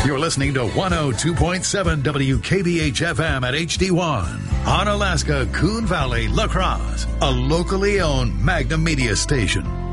You're listening to 102.7 WKBH-FM at HD1 on Alaska, Coon Valley, La Crosse, a locally owned Magnum Media station.